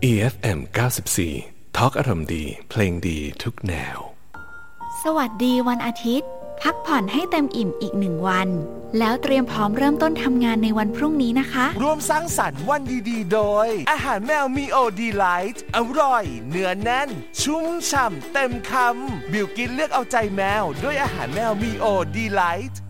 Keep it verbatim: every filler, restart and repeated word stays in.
อี เอฟ เอ็ม เก้าสิบสี่ Talk อารมณ์ดีเพลงดีทุกแนวสวัสดีวันอาทิตย์พักผ่อนให้เต็มอิ่มอีกหนึ่งวันแล้วเตรียมพร้อมเริ่มต้นทำงานในวันพรุ่งนี้นะคะร่วมสร้างสรรค์วันดีๆโดยอาหารแมวมีโอดีไลท์อร่อยเนื้อแน่นชุ่มฉ่ำเต็มคำบิวกินเลือกเอาใจแมวด้วยอาหารแมวมีโอดีไลท์